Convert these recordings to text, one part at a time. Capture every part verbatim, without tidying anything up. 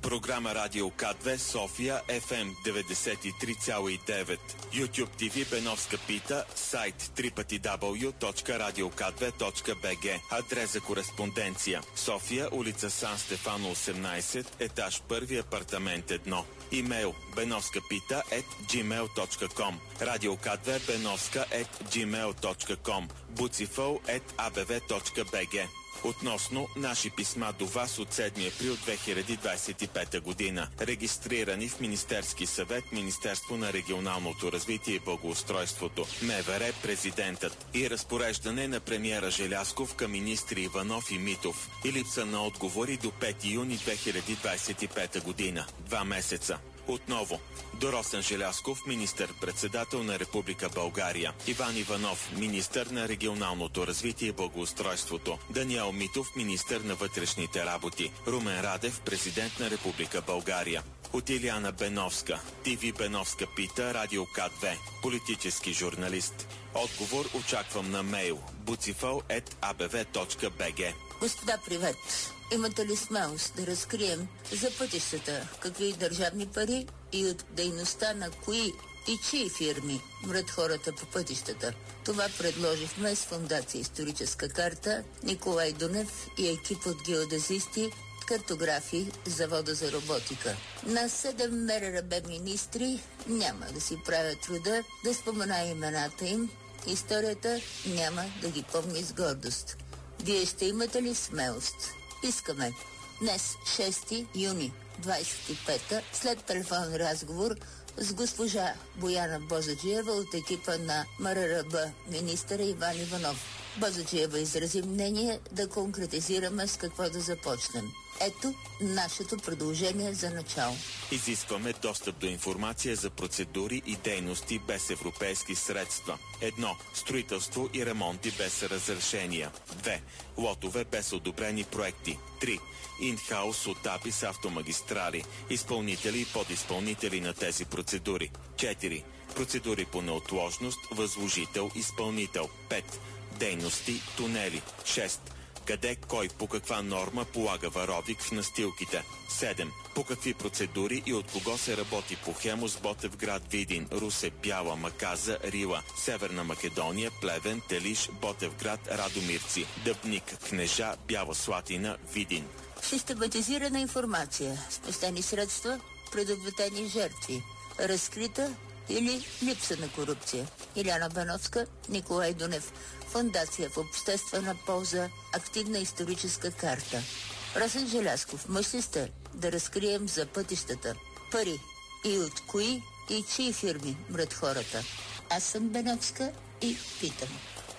Програма Радио К две София, Еф Ем деветдесет и три цяло и девет. YouTube Ти Ви Беновска пита, сайт дабъл ю дабъл ю дабъл ю точка радио к две точка би джи. Адрес за кореспонденция: София, улица Сан Стефано осемнайсет, етаж първи, апартамент едно. Имейл: benovskapita ет джимейл точка ком. Радио К две Беновска ет джимейл точка ком. буцифъл ет а бе ве точка би джи. Относно наши писма до вас от седми април две хиляди двадесет и пета година, регистрирани в Министерски съвет, Министерство на регионалното развитие и благоустройството, МВР, президентът и разпореждане на премиера Желязков към министри Иванов и Митов и липса на отговори до пети юни две хиляди двадесет и пета година. Два месеца. Отново до Росен Желязков, министър-председател на Република България, Иван Иванов, министър на регионалното развитие и благоустройството, Даниел Митов, министър на вътрешните работи, Румен Радев, президент на Република България. От Илияна Беновска, Ти Ви Беновска пита, Радио К две, политически журналист. Отговор очаквам на мейл буцифъл ет а бе ве точка би джи. Господа, привет! Имате ли смелост да разкрием за пътищата какви държавни пари и от дейността на кои и чии фирми мрат хората по пътищата? Това предложихме с Фондация Историческа карта, Николай Дунев и екип от геодезисти, картографи, Завода за роботика. На седем МРРБ министри няма да си правят труда да спомена имената им. Историята няма да ги помни с гордост. Вие ще имате ли смелост? Искаме. Днес, шести юни двадесет и пета, след телефонен разговор с госпожа Бояна Бозаджиева от екипа на МРРБ, министъра Иван Иванов. Бозаджиева изрази мнение да конкретизираме с какво да започнем. Ето нашето предложение за начало. Изискваме достъп до информация за процедури и дейности без европейски средства. Едно. Строителство и ремонти без разрешения. Две. Лотове без одобрени проекти. Три. Инхаус етапи с автомагистрали, изпълнители и подизпълнители на тези процедури. Четири. Процедури по неотложност, възложител, изпълнител. Пет. Дейности, тунели. Шест. Къде, кой, по каква норма полага варовик в настилките. седем. По какви процедури и от кого се работи по Хемус, Ботевград, Видин, Русе, Бяла, Маказа, Рила, Северна Македония, Плевен, Телиш, Ботевград, Радомирци, Дъбник, Кнежа, Бяла Слатина, Видин. Систематизирана информация, спестени средства, предотвратени жертви, разкрита или липса на корупция. Илияна Беновска, Николай Дунев. Фондация в обществена полза, активна историческа карта. Росен Желязков, мъж ли сте да разкрием за пътищата пари и от кои и чии фирми мрат хората? Аз съм Беновска и питам.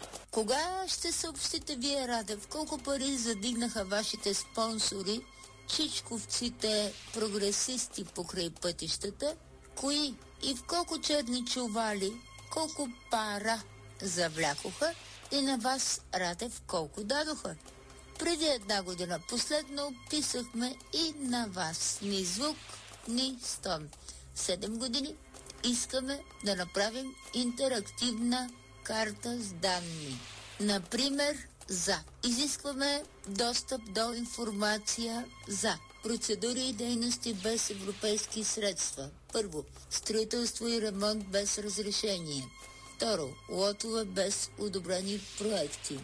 Кога ще съобщите вие, Радев, колко пари задигнаха вашите спонсори, чичковците прогресисти покрай пътищата, кои и в колко черни чували, колко пара завлякоха и на вас, Радев, колко дадоха? Преди една година последно описахме и на вас. Ни звук, ни стон. Седем години искаме да направим интерактивна карта с данни. Например, за. Изискваме достъп до информация за процедури и дейности без европейски средства. Първо, строителство и ремонт без разрешение. Второ, лотове без одобрени проекти.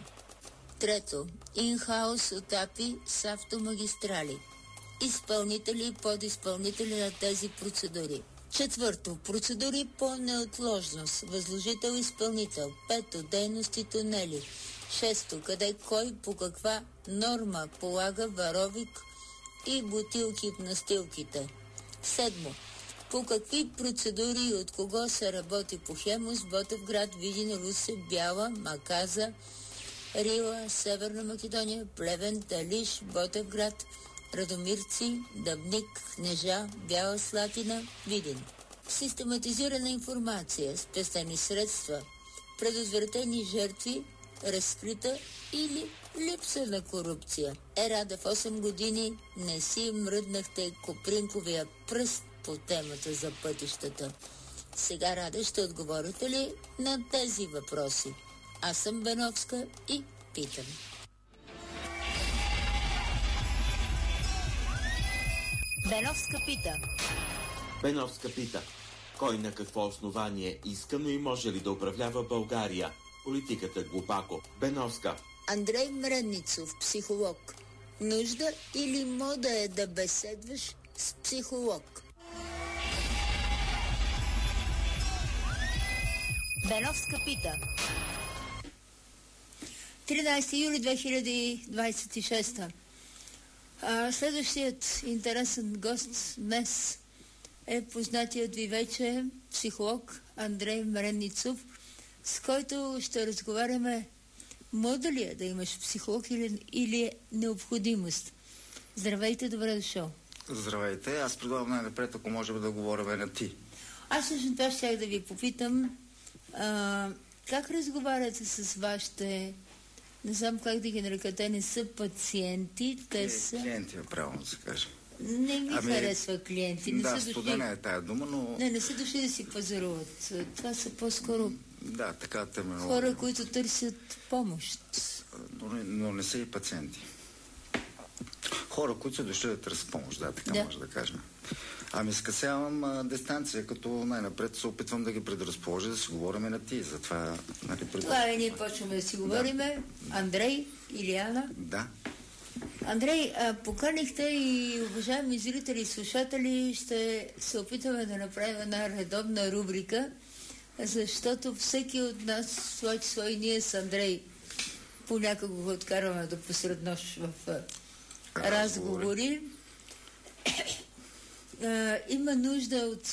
Трето, инхаус етапи с автомагистрали. Изпълнители и подизпълнители на тези процедури. Четвърто, процедури по неотложност. Възложител-изпълнител. Пето, дейности тунели. Шесто, къде кой по каква норма полага варовик и бутилки в настилките. Седмо, по какви процедури и от кого се работи по Хемус, Ботевград, Видин, Русе, Бяла, Маказа, Рила, Северна Македония, Плевен, Талиш, Ботевград, Радомирци, Дъбник, Кнежа, Бяла Слатина, Видин. Систематизирана информация, спестени средства, предотвратени жертви, разкрита или липса на корупция. Е, Рада, в осем години не си мръднахте копринковия пръст по темата за пътищата. Сега, Рада, ще отговорите ли на тези въпроси? Аз съм Беновска и питам. Беновска пита. Беновска пита. Кой на какво основание иска, но и може ли да управлява България? Политиката глупако. Беновска. Андрей Мренницов, психолог. Нужда или мода е да беседваш с психолог? Беновска пита. тринадесети юли две хиляди двадесет и шеста. А, следващият интересен гост днес е познатият ви вече психолог Андрей Мренницов, с който ще разговаряме мода ли е да имаш психолог или, или е необходимост. Здравейте, добре дошъл. Здравейте, аз предлагам най-напред, ако можем да говорим на ти. Аз всъщност това щях да ви попитам. А, как разговаряте с вашите, не знам как да ги нарека, те не са пациенти, те са... Клиенти е правилно да се каже. Не ми ами, харесва клиенти. Не да, са студена дошли... е тая дума, но... Не, не са дошли да си пазаруват. Това са по-скоро да, така терминология. хора, които търсят помощ. Но, но не са и пациенти. Хора, които са дошли да търсят помощ, да, така да. Може да кажем. Ами скъсявам а, дистанция, като най-напред се опитвам да ги предразположа да си говорим на ти. Затова, нали, пред... Това е, ние почваме да си говорим. Да. Андрей, Илияна. Да. Андрей, а, поканихте и уважаеми зрители и слушатели, ще се опитаме да направим една редовна рубрика, защото всеки от нас, в това число и ние с Андрей, понякога го откарваме до посред нощ в а, разговори. а, има нужда от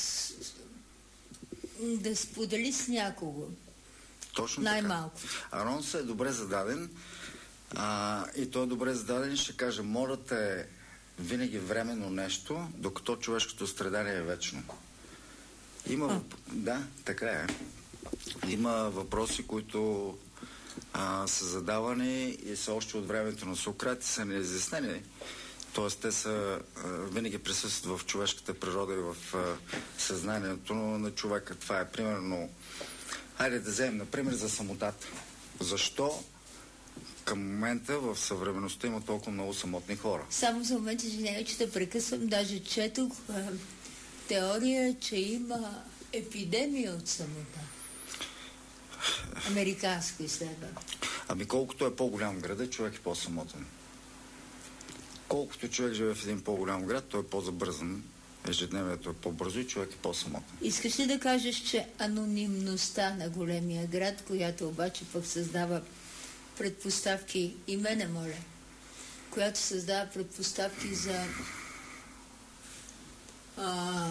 да сподели с някого. Точно най-малко. Така. Анонсът е добре зададен. А, и той е добре зададен, ще кажа, модата е винаги временно нещо, докато човешкото страдание е вечно. Има... Въп... Да, така е. Има въпроси, които а, са задавани и са още от времето на Сократ и са неизяснени. Тоест, те са а, винаги присъстват в човешката природа и в а, съзнанието на човека. Това е примерно... Хайде да вземем, например, за самотата. Защо към момента в съвременността има толкова много самотни хора? Само за момент, извинявай, че те прекъсвам. Даже четох е, теория, че има епидемия от самота. Американско изследване. Ами колкото е по-голям града, човек е по-самотен. Колкото човек живее в един по-голям град, той е по-забързан. Ежедневието е по-бързо и човек е по-самотен. Искаш ли да кажеш, че анонимността на големия град, която обаче пък създава предпоставки, и мене моля, която създава предпоставки за а,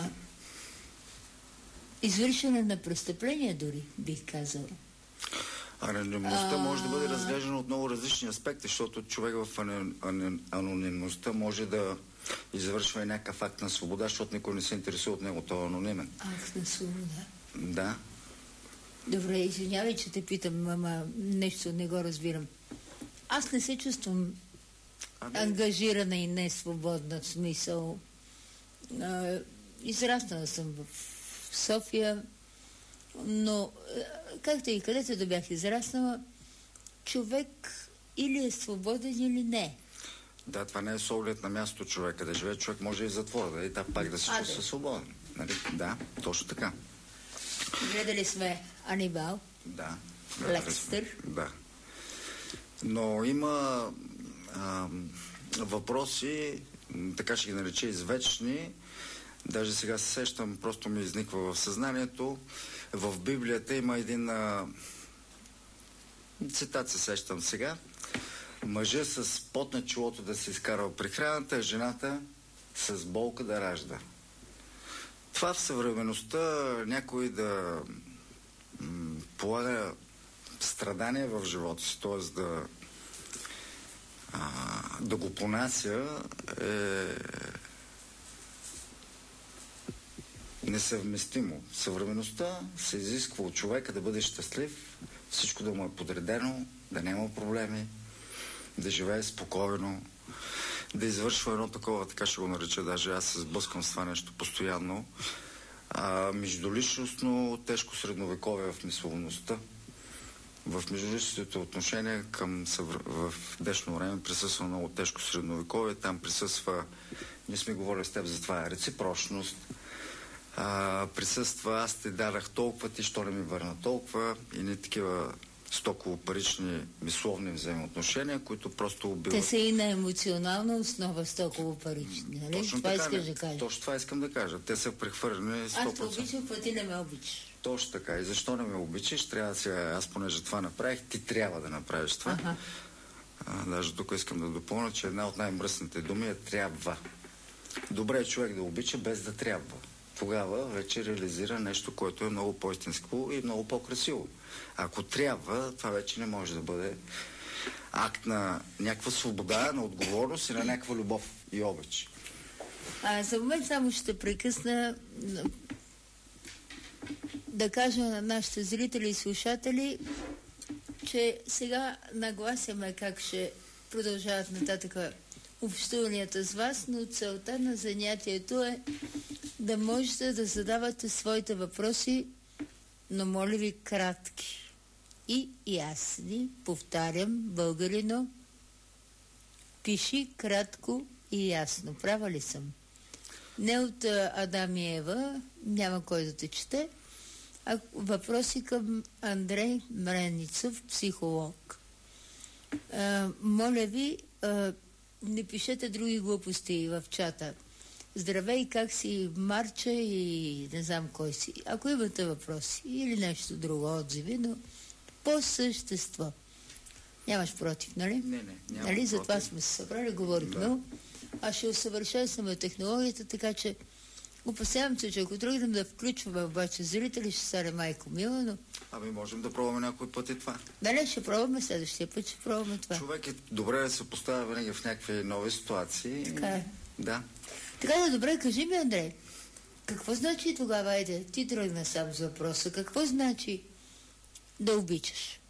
извършване на престъпления дори, бих казала. Анонимността а... може да бъде разглеждана от много различни аспекти, защото човек в ан... ан... анонимността може да извършва и някакъв акт на свобода, защото никой не се интересува от него, той е анонимен. Акт на свобода? Да. Добре, извинявай, че те питам, ама нещо не го разбирам. Аз не се чувствам ами... ангажирана и не свободна в смисъл. А, израснала съм в София, но както и където да бях израснала, човек или е свободен, или не. Да, това не е с оглед на място човека да живее. Човек може и в затвора, да и там пак да се чувства свободен. Нали? Да, точно така. Гледали сме Анибал. Да. Лекстър. Да. Но има а, въпроси, така ще ги нарече извечни. Даже сега се сещам, просто ми изниква в съзнанието. В Библията има един а, цитат, се сещам сега. Мъжа с пот на челото да се изкарва прехраната, а жената с болка да ражда. Това в съвременността някой да м, полага страдания в живота си, т.е. да а, да го понася е несъвместимо. В съвременността се изисква от човека да бъде щастлив, всичко да му е подредено, да няма проблеми, да живее спокойно, да извършва едно такова, така ще го нареча, даже аз се сблъскам с това нещо постоянно, а, междуличностно тежко средновековие в мисловността. В междуличностните отношения към съвр... в днешно време присъства много тежко средновековие, там присъства Ние сме говорили с теб за това. Реципрочност. А, присъства, аз те дарах толкова, ти що не ми върна толкова, и не такива стоково-парични мисловни взаимоотношения, които просто убиват. Те са и на емоционална основа стоково-парични, нали? Точно това така, искаш да кажа. Точно това искам да кажа. Те са прехвърлени сто процента. Аз те обичам, пък ти не ме обичаш. Точно така. И защо не ме обичаш? Трябва сега, аз понеже това направих, ти трябва да направиш това. Ага. А, даже тук искам да допълня, че една от най-мръсните думи е трябва. Добре е човек да обича без да трябва. Тогава вече реализира нещо, което е много по-истинско и много по-красиво. Ако трябва, това вече не може да бъде акт на някаква свобода, на отговорност и на някаква любов и обич. А за момент само ще прекъсна да кажа на нашите зрители и слушатели, че сега нагласяме как ще продължават нататък общуванията с вас, но целта на занятието е да можете да задавате своите въпроси, но моля ви кратки и ясни. Повтарям, българино, пиши кратко и ясно. Права ли съм? Не от Адам и Ева, няма кой да те чете, а въпроси към Андрей Мреницов, психолог. А, моля ви, а, не пишете други глупости в чата. Здравей, как си, Марча и не знам кой си. Ако имате въпроси или нещо друго, отзиви, но по същество. Нямаш против, нали? Не, не, нямам нали? против. Затова сме се събрали, говорихме. Да. Аз ще усъвършенстваме технологията, така че опасявам се, че ако тръгнем да включваме обаче зрители, ще стане майко мила, но... Ами можем да пробваме някой път и това. Дали ще пробваме, следващия път ще пробваме това. Човек е добре да се поставя винаги в някакви нови ситуации. Така е. Да. Така да, добре, кажи ми, Андрей, какво значи тогава, айде, ти тръгна сам с въпроса, какво значи да обичаш?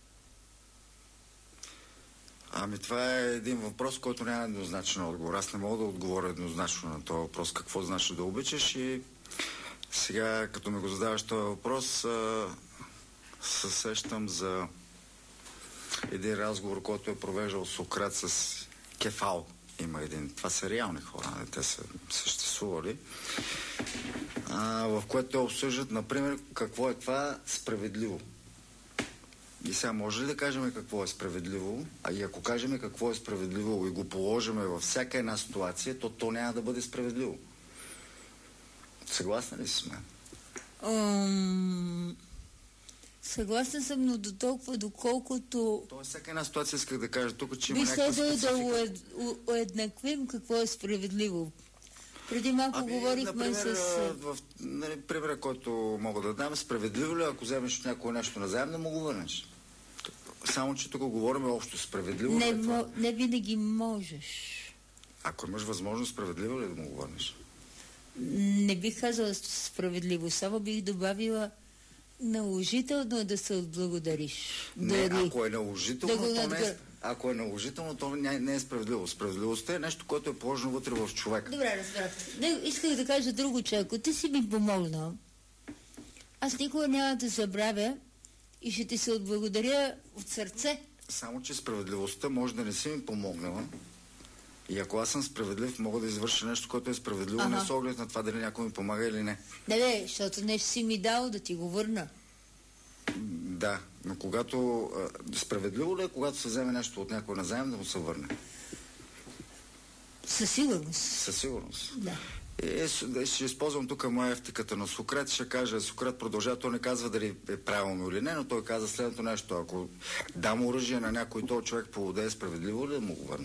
Ами това е един въпрос, който няма еднозначен отговор. Аз не мога да отговоря еднозначно на този въпрос, какво значи да обичаш, и сега, като ми го задаваш този въпрос, а, се сещам за един разговор, който е провеждал Сократ с Кефал. Има един. Това са реални хора, не? Те са съществували. А, в което те обсъждат, например, какво е това справедливо. И сега може ли да кажем какво е справедливо? А и ако кажем какво е справедливо и го положим във всяка една ситуация, то то няма да бъде справедливо. Съгласна ли си с мен? Um, съгласна съм, но до толкова, доколкото... То е всяка една ситуация, исках да кажа тук, че има би някаква следвало специфика. да уеднаквим какво е справедливо. Преди малко ами, говорихме например, с... В, нали, примера, който мога да дам, справедливо ли, ако вземеш някое нещо назаем, да му го върнеш? Само, че тук говорим общо справедливо. Не, ли, това? не винаги можеш. Ако имаш възможност, справедливо ли да му го върнеш? Не бих казала справедливо, само бих добавила наложително да се отблагодариш. Не, Дори. ако е наложително, да то надгър... не е, ако е наложително, то не, не е справедливо. Справедливостта е нещо, което е положено вътре в човека. Добре, разбрах. Не, исках да кажа друго, че ако ти си ми помогнал, аз никога няма да забравя и ще ти се отблагодаря от сърце. Само, че справедливостта може да не си ми помогнала. И ако аз съм справедлив, мога да извърша нещо, което е справедливо, ага. не с оглед на това дали някой ми помага или не. Не, не, защото нещо си ми дал да ти го върна. Да, но когато... А, справедливо ли е, когато се вземе нещо от някой назаем, да му се върне? Със сигурност. Със сигурност. Да. Е, ще използвам тук моя ефтиката на Сократ. Ще кажа, Сократ продължава, той не казва дали е правилно или не, но той каза следното нещо. Ако дам оръжие на някой, този човек поводее, справедливо ли да му го върна?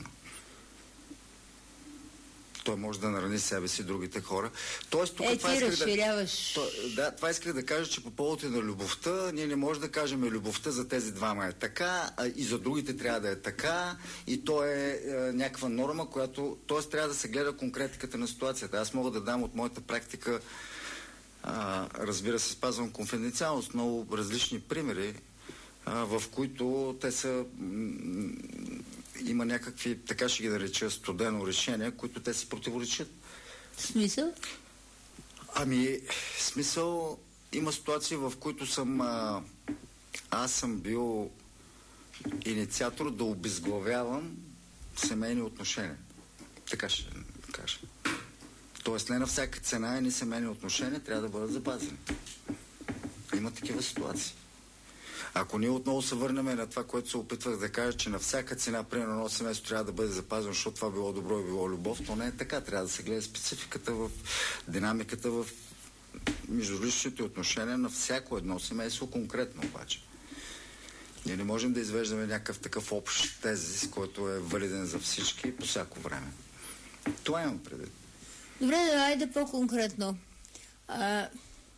Той може да нарани себе си другите хора. Тоест, тук е, това ти исках разширяваш. да... То, да, това исках да кажа, че по повод и на любовта, ние не можем да кажем любовта за тези двама е така, а и за другите трябва да е така, и то е, е някаква норма, която... Тоест, трябва да се гледа конкретиката на ситуацията. Аз мога да дам от моята практика, а, разбира се, спазвам конфиденциалност, много различни примери, а, в които те са... има някакви, така ще ги нареча, студено решение, които те се противоречат. Смисъл? Ами, смисъл, има ситуации, в които съм а, аз съм бил инициатор да обезглавявам семейни отношения. Така ще кажа. Тоест не на всяка цена и семейни отношения трябва да бъдат запазени. Има такива ситуации. Ако ние отново се върнем на това, което се опитвах да кажа, че на всяка цена, примерно едно семейство трябва да бъде запазено, защото това било добро и било любов, то не е така. Трябва да се гледа спецификата в динамиката в междуличните отношения на всяко едно семейство конкретно обаче. Ние не можем да извеждаме някакъв такъв общ тезис, който е валиден за всички по всяко време. Това имам предвид. Добре, да, айде по-конкретно. А,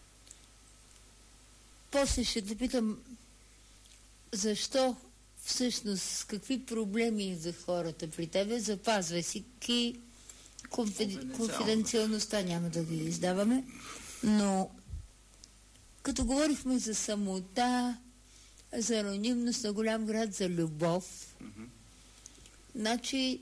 после ще те питам защо всъщност, какви проблеми за хората при тебе, запазвай си ки конфиди... конфиденциалността, няма да ги издаваме, но като говорихме за самота, за анонимност на голям град, за любов, mm-hmm. значи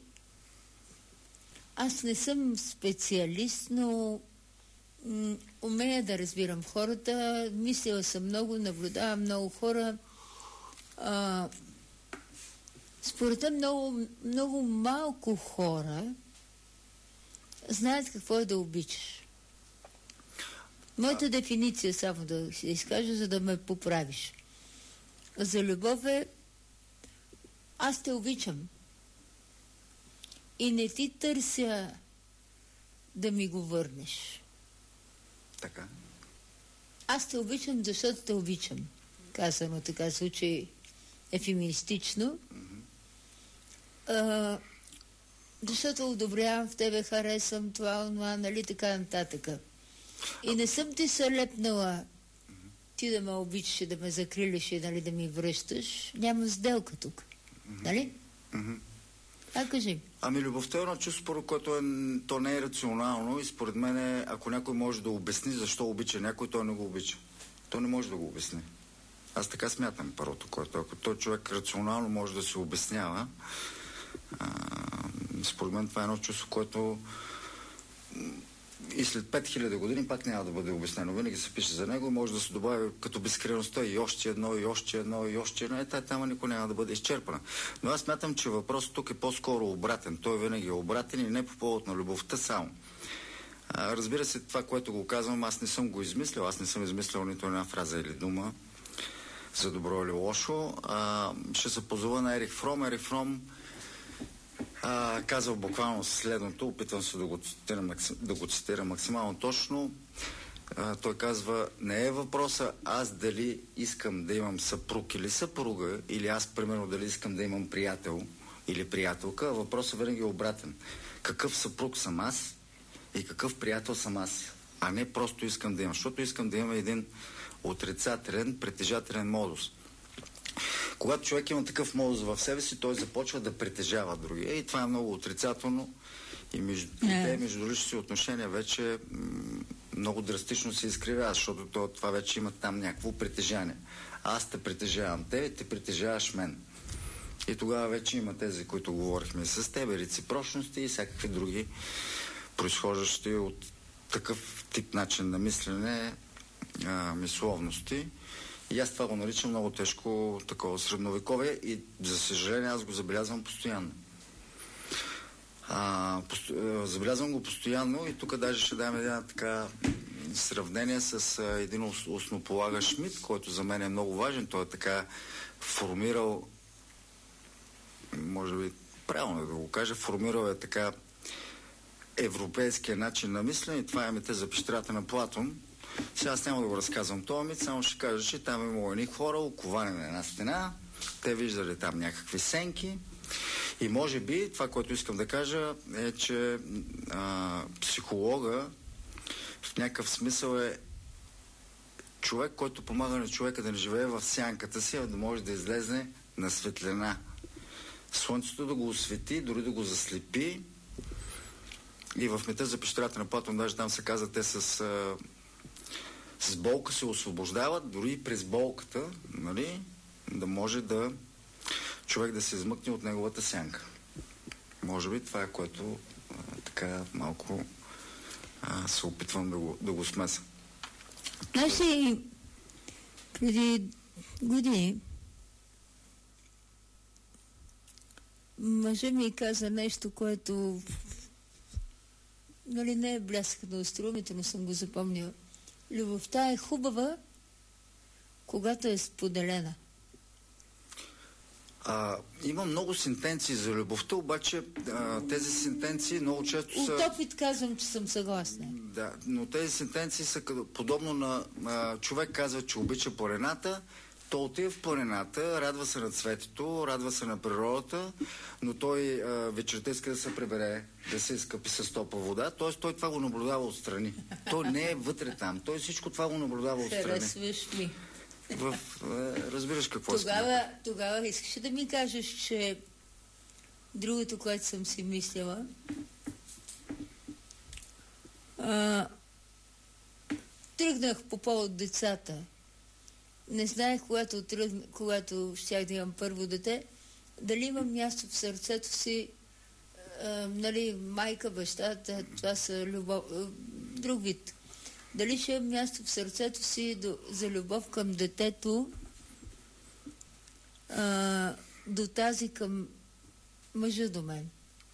аз не съм специалист, но м- умея да разбирам хората, мислила съм много, наблюдавам много хора. А, според мен много, много малко хора знаят какво е да обичаш. Моята а... дефиниция, само да се изкажа, за да ме поправиш. За любов е аз те обичам. И не ти търся да ми го върнеш. Така. Аз те обичам, защото те обичам. Казано така звучи ефеминистично. Mm-hmm. А, защото одобрявам в тебе, харесвам това, онова, нали, така нататък. И не съм ти се лепнала mm-hmm. ти да ме обичаш и да ме закрилиш и, нали, да ми връщаш. Няма сделка тук. Mm-hmm. Нали? Mm-hmm. А, кажи. Ами любовта е едно чувство, според което е, то не е рационално и според мен е, ако някой може да обясни защо обича някой, той не го обича. Той не може да го обясни. Аз така смятам първото, което ако той човек рационално може да се обяснява, а, според мен това е едно чувство, което и след пет хиляди години пак няма да бъде обяснено. Винаги се пише за него и може да се добави като безкрайността и още едно, и още едно, и още едно. Е, тая тема никой няма да бъде изчерпана. Но аз смятам, че въпросът тук е по-скоро обратен. Той винаги е обратен и не по повод на любовта само. А, разбира се, това, което го казвам, аз не съм го измислил. Аз не съм измислил нито една фраза или дума за добро или лошо. А, ще се позова на Ерих Фром. Ерих Фром а, казал буквално следното, опитвам се да го цитирам, да го цитирам максимално точно. А, той казва, не е въпроса аз дали искам да имам съпруг или съпруга, или аз, примерно, дали искам да имам приятел или приятелка, въпросът винаги е обратен. Какъв съпруг съм аз и какъв приятел съм аз, а не просто искам да имам, защото искам да имам един отрицателен, притежателен модус. Когато човек има такъв модус в себе си, той започва да притежава другия. И това е много отрицателно. И, между, и те междуличните отношения вече м- много драстично се изкривяват, защото то, това вече има там някакво притежание. Аз те притежавам тебе, те притежаваш мен. И тогава вече има тези, които говорихме с тебе, реципрочности и всякакви други, произхождащи от такъв тип начин на мислене, а, мисловности. И аз това го наричам много тежко такова средновековие и за съжаление аз го забелязвам постоянно. А, пост... Забелязвам го постоянно и тук даже ще дам една така сравнение с а, един основополагащ мит, който за мен е много важен. Той е така формирал, може би правилно да го кажа, формирал е така европейския начин на мислене и това е мита за пещерата на Платон. Сега аз няма да го разказвам този мит, само ще кажа, че там имало едни хора, оковани на една стена, те виждали там някакви сенки и може би това, което искам да кажа е, че а, психолога в някакъв смисъл е човек, който помага на човека да не живее в сянката си, а да може да излезе на светлина. Слънцето да го освети, дори да го заслепи. И в мита за пещерата на Платон, даже там се казва, те с, а, с болка се освобождават, дори и през болката, нали, да може да човек да се измъкне от неговата сянка. Може би това е което а, така малко а, се опитвам да го, да го смеса. Знаеш ли, преди години мъжът ми каза нещо, което нали, не е блясък на острумите, но съм го запомнила. Любовта е хубава, когато е споделена. А, има много сентенции за любовта, обаче а, тези сентенции много често са... От опит казвам, че съм съгласна. Да, но тези сентенции са като, подобно на а, човек казва, че обича планината, то отива в планината, радва се на цветето, радва се на природата, но той а, вечерта иска да се прибере, да се изкъпи с топла вода, т.е. той това го наблюдава отстрани. Той не е вътре там, той всичко това го наблюдава отстрани. Харесваш ми. В, е, разбираш какво тогава, тогава искаш да ми кажеш, че другото, което съм си мислила, а, тръгнах по повод децата. Не знаех, когато, тръгна, когато щях да имам първо дете, дали имам място в сърцето си, а, нали, майка, баща, това са любов, друг вид. Дали ще имам място в сърцето си до, за любов към детето, а, до тази към мъжа до мен.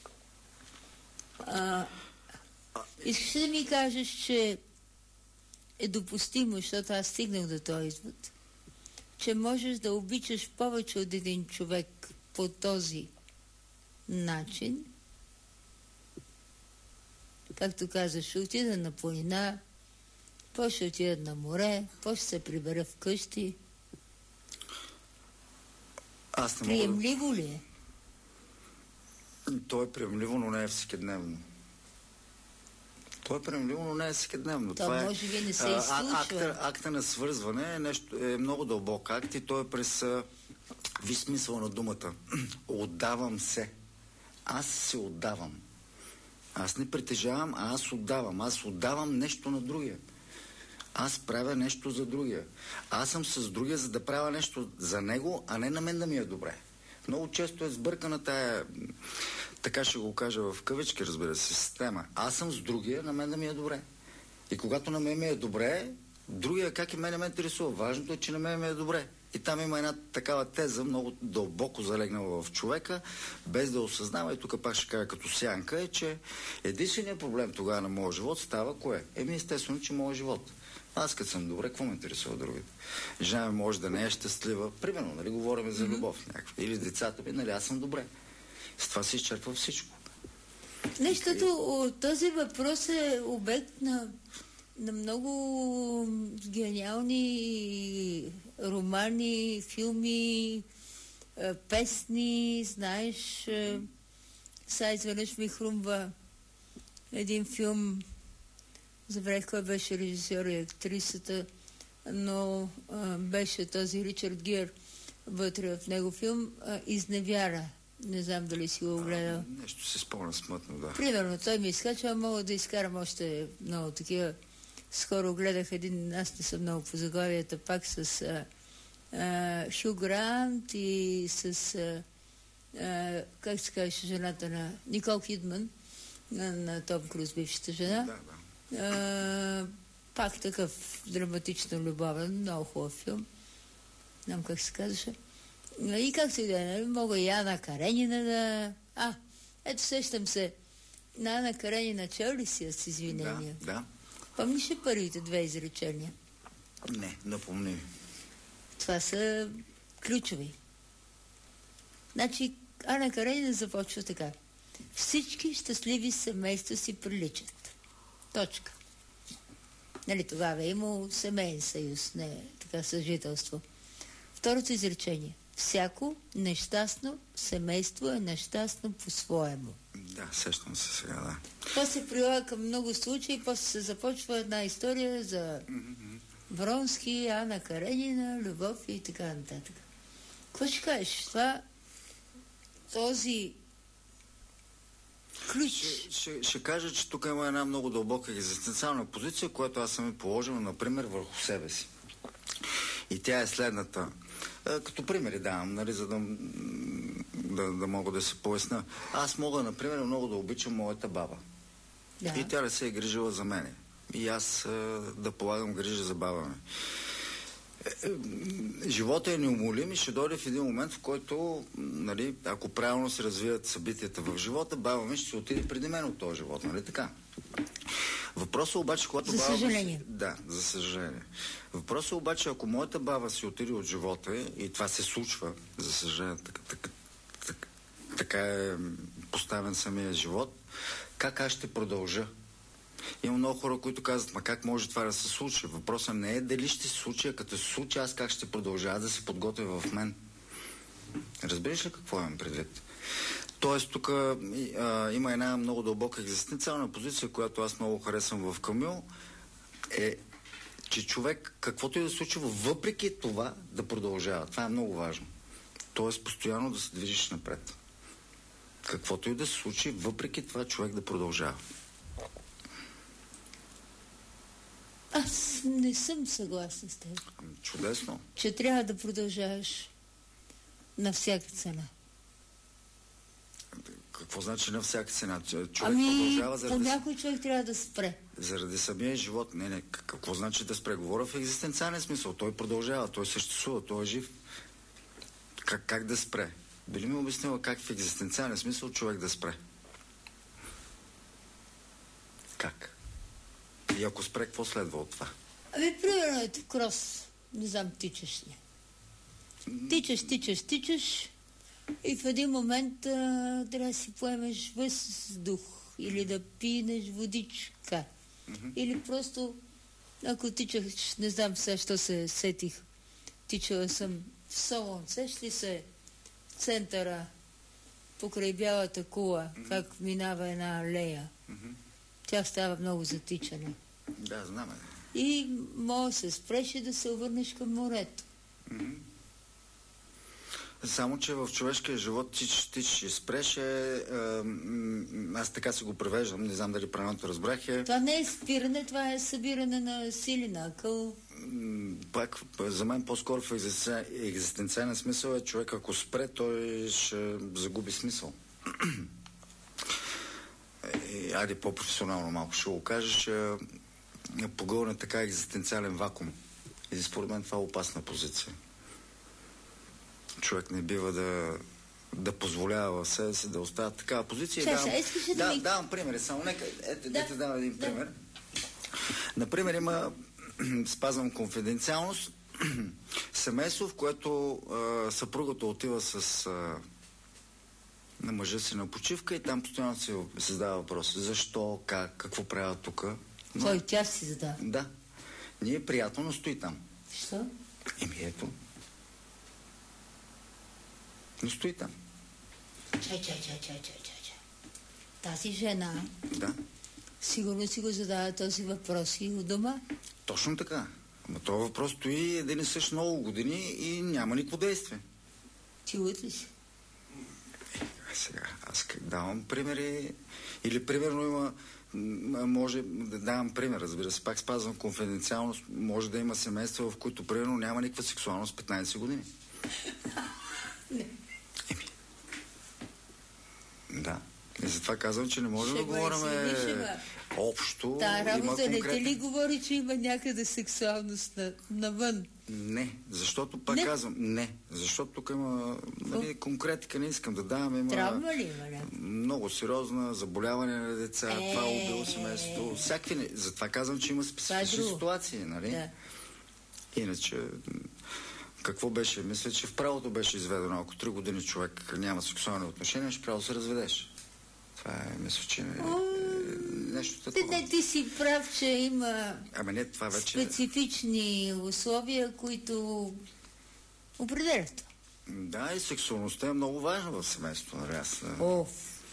А, искаш да ми кажеш, че е допустимо, защото аз стигнах до този извод, че можеш да обичаш повече от един човек по този начин, както казаш, ще отида на планина, после ще отида на море, после ще се прибера вкъщи. Аз не Приемливо мога... ли е? То е приемливо, но не е всекидневно. То е приемливо, но не е всекидневно. То Това може би не се е, изслушва. Акта, акта на свързване е, нещо, е много дълбок акт и той е през ви смисъл на думата. Отдавам се. Аз се отдавам. Аз не притежавам, а аз отдавам. Аз отдавам нещо на другия. Аз правя нещо за другия. Аз съм с другия, за да правя нещо за него, а не на мен да ми е добре. Много често е сбъркана тая, така ще го кажа в кавички, разбира се, система. Аз съм с другия, на мен да ми е добре. И когато на мен ми е добре, другия как и мене ме интересува. Важното е, че на мен ми е добре. И там има една такава теза, много дълбоко залегнала в човека, без да осъзнава, и тук пак ще кажа като сянка, е, че единственият проблем тогава на моя живот става кое? Еми естествено, че моя живот. Аз като съм добре, какво ме интересува другите? Жена ми може да не е щастлива. Примерно, нали, говорим за любов някаква. Или с децата ми, нали, аз съм добре. С това се изчерпва всичко. Нещото, този въпрос е обект на, на много гениални романи, филми, песни, знаеш. Сега изведнъж ми хрумва един филм, забравих кой беше режисьор и актрисата, но а, беше този Ричард Гир вътре в него филм а, Изневяра. Не знам дали си го гледал. Нещо се спомня смътно, да. Примерно, той ми изкачва, мога да изкарам още много такива. Скоро гледах един, аз не съм много по заглавията, пак с а, а, Хю Грант и с, а, а, как се казваше жената на Никол Кидман, на, на Том Круз, бившата жена. Да, да. Uh, пак такъв драматично любовен, много хубав филм. Не знам как се казваше. И как се да, мога и Ана Каренина да... А, ето сещам се. На Ана Каренина чел ли си с извинения? Да, да. Помниш ли първите две изречения? Не, напомни ми. Това са ключови. Значи, Ана Каренина започва така. Всички щастливи семейства си приличат. Точка. Нали, тогава е имало семейен съюз, не така съжителство. Второто изречение. Всяко нещастно семейство е нещастно по-своему. Да, сещам се сега, да. Това се прилага към много случаи, после се започва една история за Вронски, Ана Каренина, любов и така нататък. Какво ще кажеш? Това, този ключ. Ще, ще, ще кажа, че тук има една много дълбока екзистенциална позиция, която аз съм и положил, например, върху себе си. И тя е следната. Като примери давам, нали, за да, да, да мога да се поясня. Аз мога, например, много да обичам моята баба. Да. И тя да се е грижила за мене. И аз да полагам грижа за баба ми. Живота е неумолим и ще дойде в един момент, в който, нали, ако правилно се развият събитията в живота, баба ми ще се отиде преди мен от този живот, нали така? Въпросът обаче, когато за баба... съжаление. Да, за съжаление. Въпросът обаче, ако моята баба си отиде от живота и това се случва, за съжаление, така, така, така, така е поставен самия живот, как аз ще продължа? Има много хора, които казват, ма как може това да се случи? Въпросът не е дали ще се случи, а като се случи, аз как ще продължа да се подготвя в мен. Разбираш ли какво имам предвид? Тоест, тук а, има една много дълбока екзистенциална позиция, която аз много харесвам в Камил, е, че човек, каквото и да се случва, въпреки това да продължава. Това е много важно. Тоест, постоянно да се движиш напред. Каквото и да се случи, въпреки това човек да продължава. Аз не съм съгласна с теб. Чудесно. Че трябва да продължаваш на всяка цена. Какво значи на всяка цена? Човек ами, продължава заради... по някой човек трябва да спре. Заради самия живот. Не, не. Какво значи да спре? Говоря в екзистенциален смисъл. Той продължава, той съществува, той е жив. Как, как да спре? Би ли ми обяснила как в екзистенциален смисъл човек да спре? Как? И ако спре, какво следва от това? Ами, примерно ето крос. Не знам, тичаш ли. Тичаш, тичаш, тичаш и в един момент а, трябва да си поемеш въздух или да пинеш водичка. Mm-hmm. Или просто, ако тичаш, не знам сега, що се сетих. Тичала съм в Солон. Сеш ли се центъра покрай Бялата кула, mm-hmm. как минава една алея? Mm-hmm. Тя става много за тичане. Да, знаме. И може да се спреш и да се обърнеш към морето. Mm-hmm. Само, че в човешкия живот тич, тич и спреш е, е, аз така си го превеждам, не знам дали правилно разбрах е... Това не е спиране, това е събиране на сили, на акъл. Пак, за мен по-скоро в екзистенциален смисъл е човек, ако спре, той ще загуби смисъл. И, айде по-професионално малко ще го кажеш, е погълне така екзистенциален вакуум. И според мен това е опасна позиция. Човек не бива да, да позволява в себе си да остава такава позиция. Ша, давам, ша, да, да ми... давам примери, само нека, ето да, да ти давам един да. пример. Например, има, спазвам конфиденциалност, семейство, в което а, съпругата отива с а, на мъжа си на почивка и там постоянно се задава въпрос. Защо, как, какво правя тук? Но... Кой, тя си задава? Да. Ние е приятно, но стои там. Защо? Еми ето. Но стои там. Чай, чай, чай, чай, чай, чай. Тази жена... Да. Сигурно си го задава този въпрос и у дома? Точно така. Ама този въпрос стои един и същ много години и няма никакво действие. Ти луд ли си? Е, сега, аз давам примери. Или примерно има... Може да давам пример, разбира се. Пак спазвам конфиденциалност. Може да има семейства, в които примерно няма никаква сексуалност петнайсет години. Не. Еми. Да. И затова казвам, че не можем да говорим общо. Та работа конкретен... не те ли говори, че има някъде сексуалност на, навън? Не, защото пак не. казвам не, защото тук има нали, конкретика, не искам да давам. Има Травма ли има? Не? Много сериозна заболяване на деца, е... това убило семейството, всякакви не. Затова казвам, че има специфични ситуации, нали? Да. Иначе, какво беше? Мисля, че в правото беше изведено, ако три години човек няма сексуални отношения, ще право да се разведеш. Това е, мисля, че не, нещо такова. Ти, не, ти си прав, че има Ами не, това вече... специфични условия, които определят. Да, и сексуалността е много важна в семейството. Нали? Аз... Оф.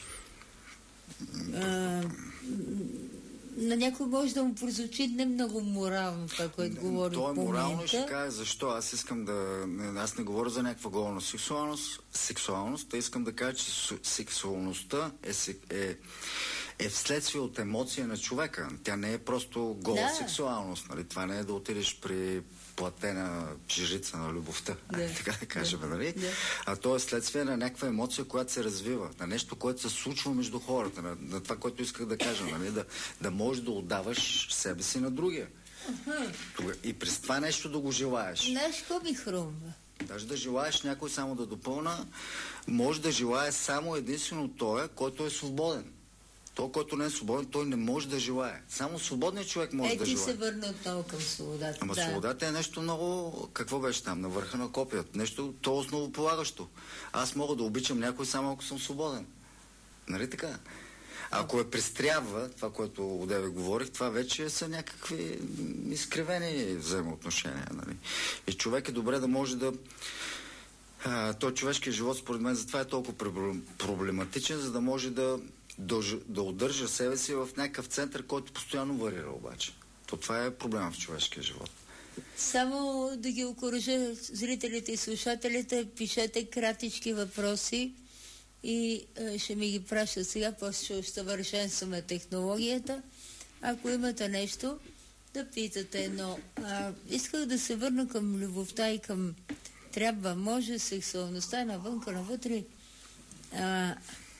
А, на някой може да му прозвучи не много морално това, което говори то е по морално момента. и ще кажа защо. Аз искам да... Аз не говоря за някаква голна сексуалност, сексуалност, а искам да кажа, че сексуалността е, е, е вследствие от емоция на човека. Тя не е просто гола да. сексуалност. Нали? Това не е да отидеш при платена жрица на любовта, да. така да кажем, да. нали? Да. А то е следствие на някаква емоция, която се развива, на нещо, което се случва между хората, на, на това, което исках да кажа, нали? Да, да можеш да отдаваш себе си на другия. Uh-huh. И през това нещо да го желаеш. Знаеш, какво ми хрумва? Даже да желаеш някой само да допълна, може да желая само единствено той, който е свободен. Той, който не е свободен, той не може да желае. Само свободният човек може е, да желае. Е, ти желае. се върна отново към свободата. Ама да. Свободата е нещо много... Какво беше там? На върха на копията. Нещо то основополагащо. Аз мога да обичам някой само ако съм свободен. Нали така? Ако е престрява, това, което одеве говорих, това вече са някакви изкривени взаимоотношения. Нали? И човек е добре да може да... А, той човешкият живот, според мен, затова е толкова проблематичен, за да може да, да, да удържа себе си в някакъв център, който постоянно варира обаче. То това е проблема в човешкия живот. Само да ги окуража зрителите и слушателите, пишете кратички въпроси и е, ще ми ги пращат сега, после ще усъвършенстваме технологията. Ако имате нещо, да питате, но а, исках да се върна към любовта и към трябва, може, сексуалността навънка, навътре. А,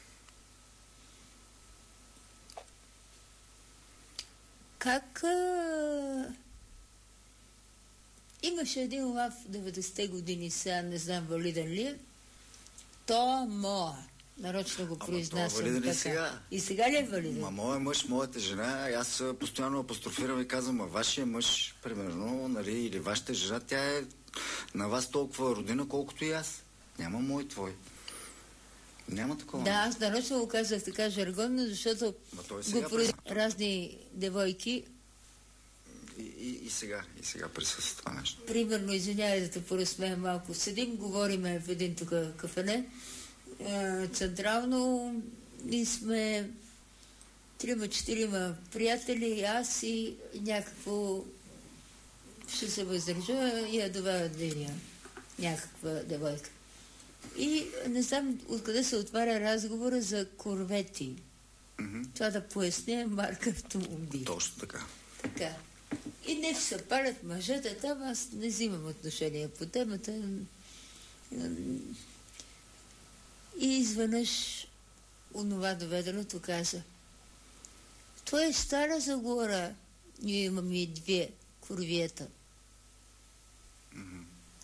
как а, имаше един лав в деветдесетте години, сега не знам валиден ли е, то моя. Нарочно го произнасям така. Сега? И сега ли е валиден? Ма моя мъж, моята жена, аз постоянно апострофирам и казвам, а вашия мъж, примерно, нали, или вашата жена, тя е на вас толкова родина, колкото и аз. Няма мой твой. Няма такова. Да, аз нарочно го казах така жаргонно, защото го произ... разни девойки. И, и, и сега, и сега присъства това нещо. Примерно, извинявай да те поразсмея малко. Седим, говориме в един тук кафене, централно, и сме трима-четирима приятели, аз и някакво ще се въздържа и я доведа деня. Някаква девойка. И не знам откъде се отваря разговора за корвети. Mm-hmm. Това да поясня марка автомобили. Точно така. Така. И не се палят мъжете там, аз не взимам отношение по темата. И изведнъж онова доведеното каза: това е Стара Загора. Ние имаме и две корвиета. Mm-hmm.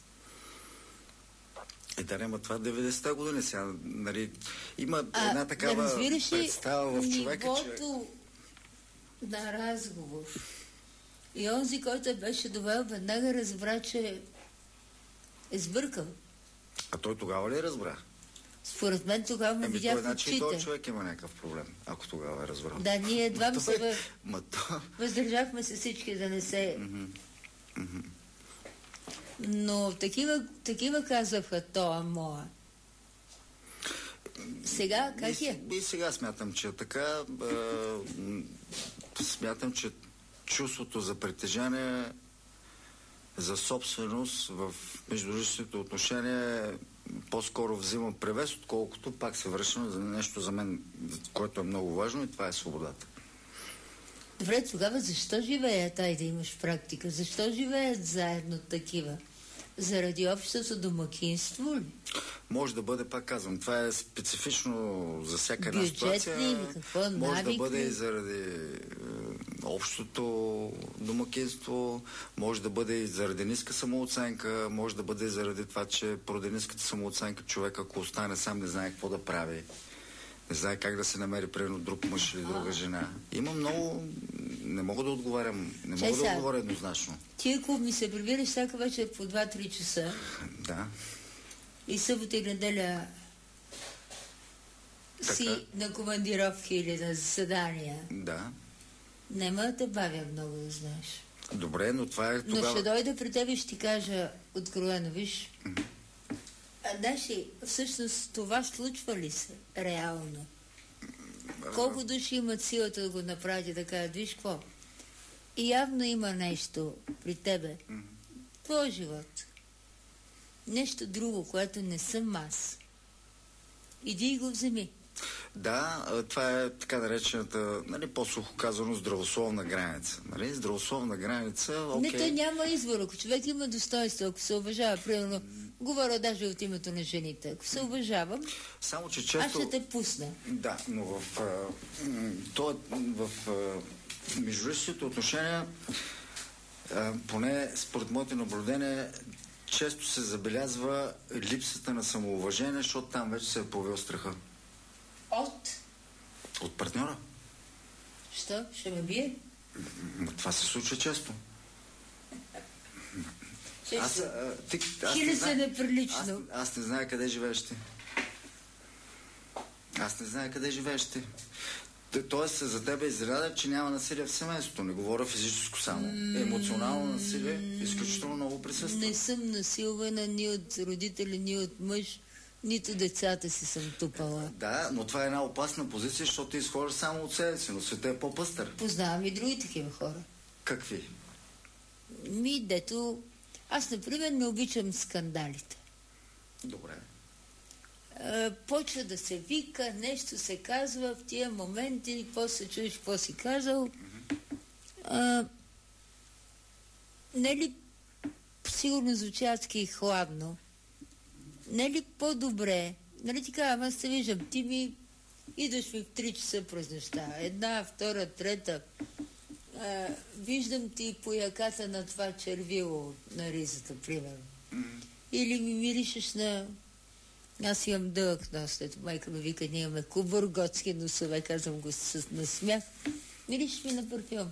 Е, да, няма това деветдесетте години сега, нали, има а, една такава да представа в човека, нивото че... на разговор. И онзи, който беше довел, веднага разбра, че е сбъркал. А той тогава ли разбра? Според мен тогава ме видях в очите. Значи този човек има някакъв проблем, ако тогава е разбрал. Да, ние едва се въ... Ма то... въздържахме се всички да не се... Mm-hmm. Mm-hmm. Но такива, такива казаха тоя моя. Сега как и, е? И сега смятам, че така... Е, смятам, че чувството за притежание, за собственост в междуличните отношения по-скоро взимам превес, отколкото пак се връщам за нещо за мен, което е много важно, и това е свободата. Добре, тогава защо живеят, ай да имаш практика? Защо живеят заедно такива? Заради общото домакинство ли? Може да бъде, пак казвам, това е специфично за всяка една бюджет ситуация. Ли, какво, може навик да бъде ли? и заради е, общото домакинство, може да бъде и заради ниска самооценка, може да бъде и заради това, че поради ниската самооценка човек, ако остане сам, не знае какво да прави. Не знае как да се намери, примерно, друг мъж или друга жена. Има много... Не мога да отговарям. Не мога да отговоря еднозначно. Ти ако ми се прибираш всяка вечер по два-три часа... Да. И събота и неделя си на командировки или на заседания... Да. Нема да те бавя много, да знаеш. Добре, но това е тогава... Но ще дойда при тебе и ще ти кажа откровено, виж... Mm-hmm. А, Даши, всъщност това случва ли се реално? Колко души имат силата да го направят и да кажат, виж какво? И явно има нещо при тебе. Mm-hmm. Твой живот. Нещо друго, което не съм аз. Иди и го вземи. Да, това е така наречената, нали, по-сухо казано, здравословна граница. Нали? Здравословна граница, окей. Не, той няма избор. Ако човек има достоинство, ако се уважава, примерно, говоря даже от името на жените, ако се уважавам, само, че често... аз ще те пусна. Да, но в, а, то, в а, междуличните отношения, а, поне според моите наблюдения, често се забелязва липсата на самоуважение, защото там вече се е появил страха. От? От партньора. Що? Ще ме бие? М, Това се случва често. Ще Аз, се... а, ти, аз, Хили не се знае, неприлично. аз, аз не зная къде живееш ти. Аз не зная къде живееш ти. Т- Тоест за тебе е изненада, че няма насилие в семейството. Не говоря физическо само. Емоционално насилие изключително много присъства. Не съм насилвана ни от родители, ни от мъж, нито децата си съм тупала. Да, но това е една опасна позиция, защото ти изхождаш само от себе си, но света е по-пъстър. Познавам и други такива хора. Какви? Ми, дето... Аз, например, не обичам скандалите. Добре. А, почва да се вика, нещо се казва в тия моменти, после чуеш какво си казал. А, нали, сигурно звучи адски хладно. Нали по-добре? Нали ти казвам, аз се виждам, ти ми идваш ми в три часа през нощта. Една, втора, трета. А, виждам ти по яката на това червило на ризата, примерно. Или ми миришеш на... Аз имам дълъг нос, ето майка ми вика, ние имаме кубър, готски носове, казвам го с насмях. Миришеш ми на парфюм.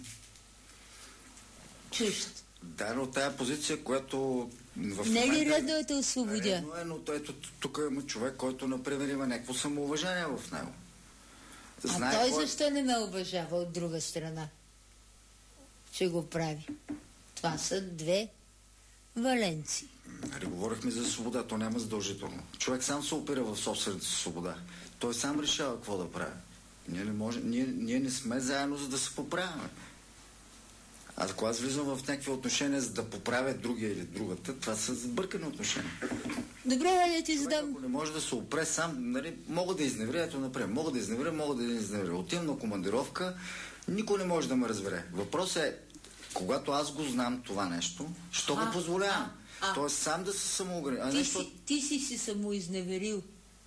Чужд. Да, но тая позиция, която в Не е ли момента... редно да те освободя? Редно е, но ето тук има човек, който, например, има някакво самоуважение в него. А той кой... защо не ме уважава от друга страна? Че го прави. Това са две валенции. Нали, говорихме за свобода, то няма задължително. Човек сам се опира в собствената си свобода. Той сам решава какво да прави. Ние не, може, ние, ние не сме заедно, за да се поправяме. А ако аз влизам в някакви отношения, за да поправя другия или другата, това са сбъркани отношения. Добре, да ти задам. Ако не може да се опре сам, нали, мога да изневря, ето например, мога да изневря, мога да изневря. Отивам на командировка, никой не може да ме разбере. Въпросът е, когато аз го знам това нещо, що го позволявам? Тоест сам да се самоогранича. Ти, нещо... си, ти си си самоизневерил.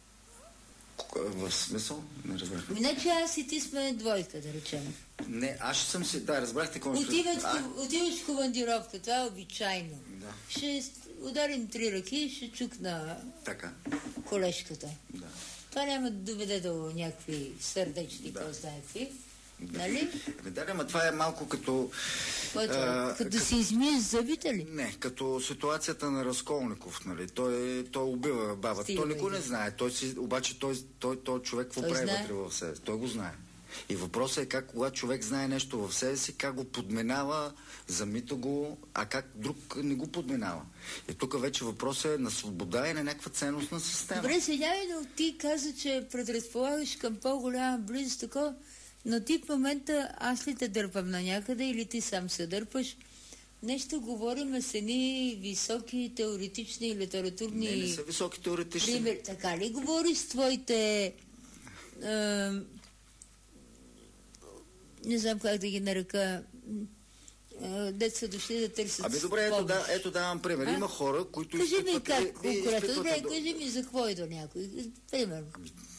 В смисъл? Не разбрах. Иначе аз и ти сме двойка, да речем. Не, аз ще съм си... Да, разбрахте какво ще... Отиваш, а... отиваш в командировка, това е обичайно. Да. Ще ударим три ръки и ще чукна така. колежката. Да. Това няма да доведе до някакви сърдечни, да. Кой знае какви. Да. Нали? Да, ама това е малко като... Който, а, като да си измиеш зъбите ли? Не, като ситуацията на Разколников, нали? Той, той убива баба. Стига, той никой не знае. Той си, обаче той, той, той човек какво прави вътре в себе си? Той го знае. И въпросът е как, когато човек знае нещо в себе си, как го подминава, замита го, а как друг не го подминава. И тук вече въпросът е на свобода и на някаква ценностна система. Добре, сега но ти каза, че предразполагаш към по-голяма близост, такова, но ти в момента аз ли те дърпам на някъде или ти сам се дърпаш? Нещо говорим с едни високи теоретични и литературни... Не, не са високи теоретични. Пример, така ли говориш с твоите... Е, не знам как да ги нарека... Деца са дошли да търсят... Ами добре, ето, да, ето давам пример. А? Има хора, които... Кажи ми как, конкретно. Добре, до... кажи ми за какво идва някой. Примерно.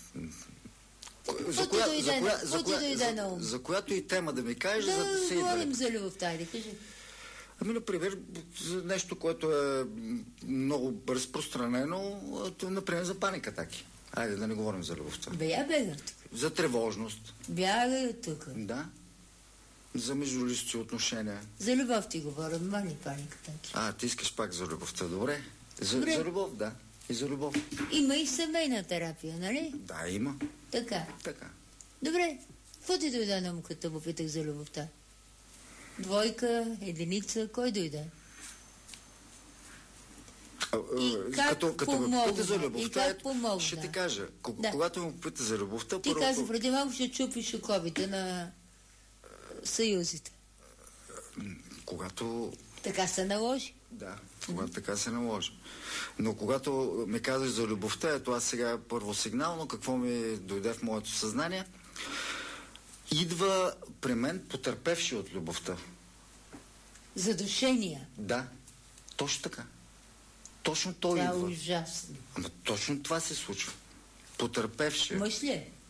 За, коя, за, коя, за, коя, за, за която и тема да ми кажеш, да, за да се идва. Да говорим за любовта, да кажи. Ами, например, за нещо, което е много разпространено, например, за паникатаки. Айде да не говорим за любовта. Бе, я бега тук. За тревожност. Бягай тук. Да. За междуличностни отношения. За любов ти говорим, мали паникатаки. А, ти искаш пак за любовта, добре. За, добре. За любов, да. И за любов. Има и семейна терапия, нали? Да, има. Така. Така. Добре. Какво ти дойде на му, като попитах за любовта? Двойка, единица, кой дойде? И как като, като помогна? ме попита за любовта, и как помогна? Ще ти кажа. Да. Когато ме попита за любовта, ти първо... каза, преди малко ще чупиш оковите на съюзите. Когато... Така се наложи. Да, когато mm-hmm. така се наложи. Но когато ме казаш за любовта, ето аз сега първо сигнално, какво ми дойде в моето съзнание, идва при мен потърпевши от любовта. Задушения. Да, точно така. Точно той това идва. Това е ужасно. Ама точно това се случва. Потърпевши. Мъж ли е?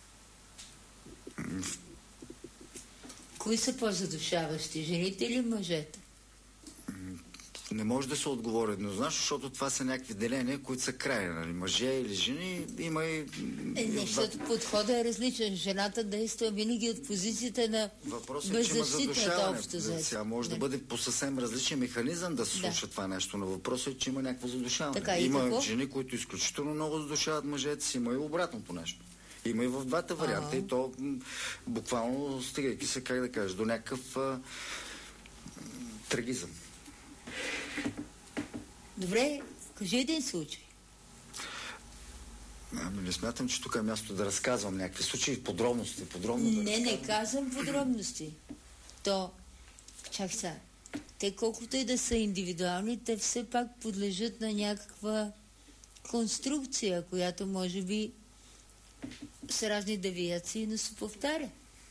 Mm. Кои са по-задушаващи? Жените или мъжете? Не може да се отговори еднозначно, защото това са някакви деления, които са крайни. Нали? Мъже или жени, има и... Е, не, защото подходът е различен. Жената действа винаги от позицията на беззащитната общо взето. Сега може да. да бъде по съвсем различен механизъм да се случва да. това нещо, но въпросът е, че има някакво задушаване. Така, има какво? жени, които изключително много задушават мъжете си, има и обратното нещо. Има и в двата варианта. А-а. И то буквално стигайки се, как да кажеш, до някакъв а, трагизъм. Добре, кажи един случай. Ами не смятам, че тук е място да разказвам някакви случаи, подробности. Подробно не, да не казвам подробности. То, чак сега, те колкото и да са индивидуални, те все пак подлежат на някаква конструкция, която може би с разни девиации, но се повтаря.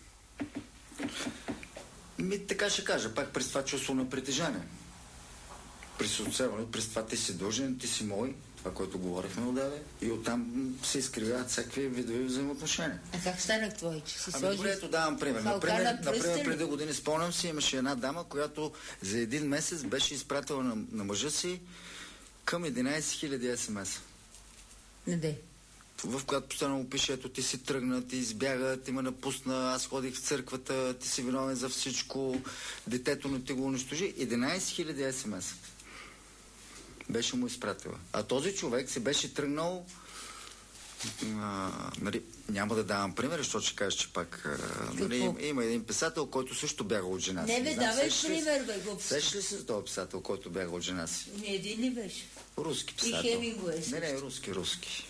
Ми, така ще кажа, пак през това чувство на притежание. През отсеване, през това ти си дължен, ти си мой, това, което говорихме отдаве, и оттам се изкривяват всякакви видови взаимоотношения. А как станах твой, че си ами, сложиш... добре, ето давам пример. Например, например, преди години спомням си, имаше една дама, която за един месец беше изпратила на, на мъжа си към единайсет хиляди ес ем ес. Къде? В която постоянно му пише, ето ти си тръгна, ти избяга, ти ме напусна, аз ходих в църквата, ти си виновен за всичко, детето не ти го унищожи. единайсет хиляди ес ем ес. Беше му изпратила. А този човек се беше тръгнал, а, нали, няма да давам пример, защото ще кажа, че пак а, нали, има, има един писател, който също бяга от жена си. Не бе, давай пример, бе, глупо. Сеш ли се за този писател, който бяга от жена си? Не един ли беше? Руски писател. И Хемингуей. Не, не, руски, руски.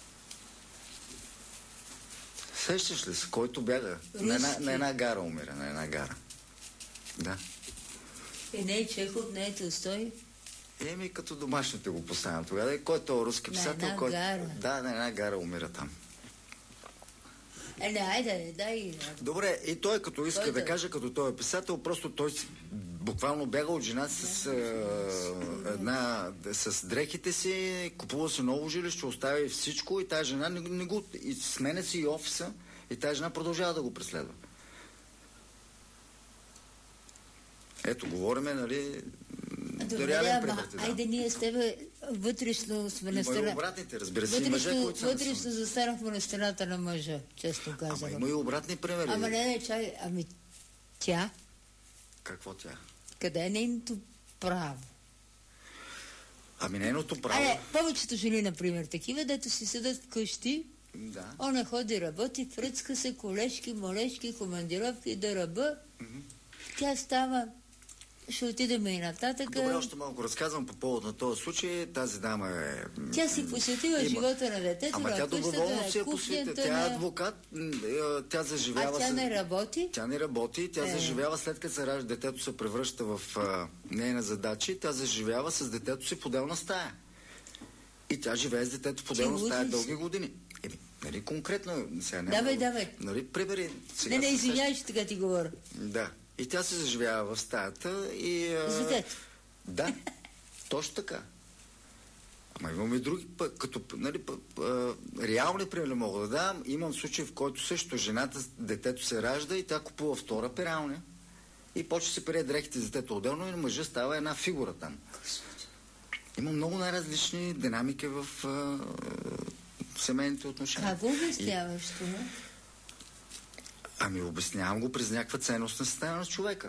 Сещаш ли се, който бяга? На една, на една гара умира, на една гара. Да. И не е Чехов, не е Толстой. Еми, като домашните го поставям тогава. И кой е този руски писател? На кой... гара. Да, на една гара умира там. Е, не, айде, дай. Добре, и той като иска той да да каже, като той е писател, просто той буквално бяга от жена с а, една, с дрехите си, купува си ново жилище, оставя всичко и тази жена не, не го, и сменя си и офиса и тази жена продължава да го преследва. Ето, говориме, нали, добре, реален пример. Да. Айде ние с тебе вътрешно сме на страна. Има и обратните, разбира се, вътрешно, мъже, които са вътрешно застанахме на страната на мъжа, честно казано. Ама има и обратни примери. Ама не, не, чай, ами тя? Какво тя? Къде е нейното право? Ами нейното право... Айде, повечето жени, например, такива, дето си седат вкъщи, да. Она ходи, работи, фръцка се, колешки, молешки, командировки, да ръба. Mm-hmm. Тя става... Ще отидем и нататък. Добре, още малко разказвам по повод на този случай. Тази дама е... Тя си посветила има... живота на детето, Ама на тя доброволно си е посветила. Тя е адвокат, тя заживява... А тя не работи? Тя не работи, тя е. заживява след като се ражда, детето се превръща в а, нейна задача, тя заживява с детето си в отделна стая. И тя живее с детето в отделна стая дълги години. Еми, нали конкретно... Сега няма, давай, давай. Нали, прибери... Не, не, извинявай, че така ти говоря. Да. И тя се заживява в стаята и... С детето. Да, точно така. Ама имаме и други, като, нали, реални примери мога да дам. Имам случай, в който също жената, детето се ражда и тя купува втора пералня и почва се пере дрехите за детето отделно и на мъжа става една фигура там. Има много най-различни динамики в а, семейните отношения. Как го обясняваш това? Ами обяснявам го през някаква ценностна система на човека.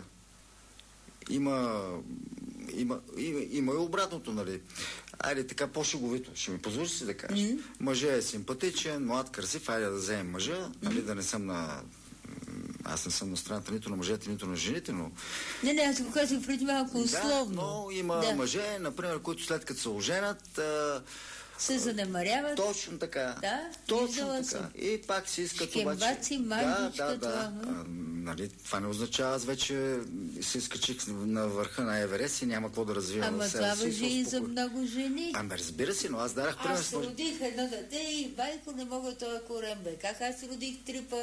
Има, има, има, има и обратното, нали. Айде така по-шеговито. Ще ми позволиш си да кажа. Mm-hmm. Мъжът е симпатичен, млад, красив, айде да вземем мъжа, mm-hmm. нали, да не съм на... Аз не съм на страната нито на мъжете, нито на жените, но... Не, не, аз го казвам преди малко условно. Да, но има да. мъже, например, които след като се оженят... А... се занемаряват. Точно така. Да, точно така. Съм. И пак си искат обаче... Шкембаци, мандичка, да, да, това. Да. А, нали, това не означава, аз вече се изкачих на върха на Еверест и няма какво да развивам. Ама това въжи и за много жени. Ами разбира се, но аз дарах пример. Аз родих едно дете и байко не мога това корем, бе. Как аз родих три па...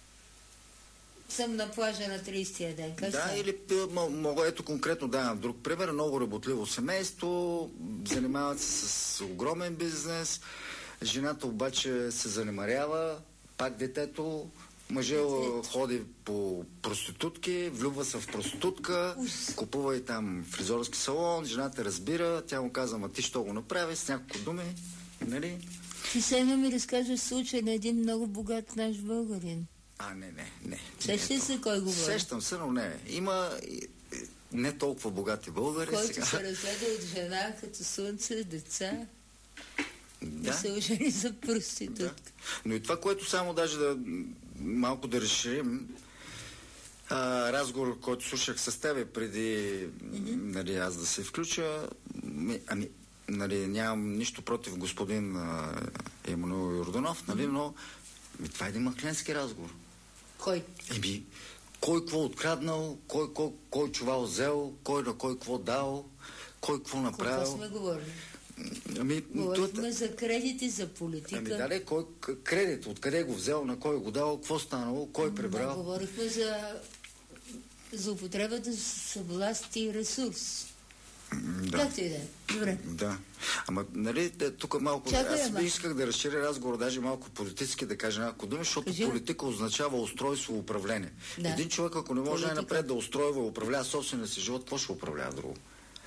съм на плажа на тридесетия ден. Как да, са? или мога, ето конкретно давам друг пример. Много работливо семейство, занимават се с огромен бизнес, жената обаче се занемарява, пак детето, Мъже ходи по проститутки, влюбва се в проститутка, купува и там фризорски салон, жената разбира, тя му казва, ма ти що го направи, с няколко думи, нали? Ти сега ми разкажеш случай на един много богат наш българин. А, не, не, не. Сещаш се кой говори? Сещам се, но не. Има не толкова богати българи. Който сега. се разведе от жена като слънце, деца. Да. И се ожени за проститутка. Да. Но и това, което само даже да малко да разширим, а, разговор, който слушах с тебе преди mm-hmm. нали, аз да се включа, ми, ами, нали, нямам нищо против господин а, Емануил Йорданов, нали, mm-hmm. но ми, това е един махленски разговор. Кой? Еми, кой какво откраднал, кой, кой, кой чувал взел, кой на кой какво дал, кой какво направил. Какво сме говорили? Ами, Говорихме това... за кредити, за политика. Ами даде кой кредит, откъде го взел, на кой го дал, какво станало, кой прибрал. Да, говорихме за, за употребата с власт и ресурс. Да. Както и да е. Добре. Да. Ама, нали, тук малко... Чакай, аз ама. исках да разширя разговор, даже малко политически да кажа няколко думи, защото Кажи. Политика означава устройство, управление. Да. Един човек, ако не може най-напред да устройва, управлява собствения си живот, какво ще управлява друго?